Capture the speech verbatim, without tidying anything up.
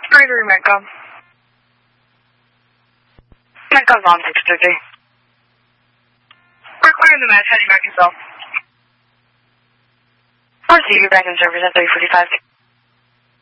Gregory Metcalf. Metcalf's on six fifty. Require the match, heading back yourself. R C, you're back in service at three forty-five.